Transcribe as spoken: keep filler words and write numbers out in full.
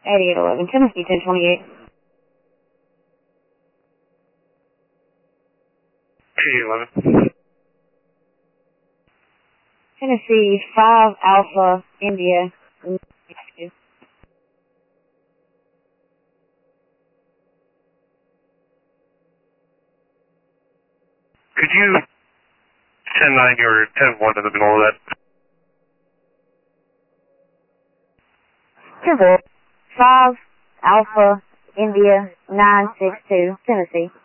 eighty-eight eleven, Tennessee ten twenty-eight. eighty-eight eleven. Tennessee five Alpha India. Could you ten nine or ten one in the middle of that? five Alpha India nine six two, Tennessee.